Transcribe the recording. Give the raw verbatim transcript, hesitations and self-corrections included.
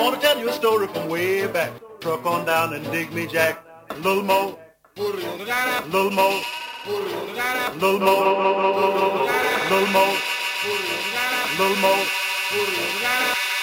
gonna tell you a story from way back. Truck on down and dig me, Jack. A little more. A little more. A little more. A little more. A little more.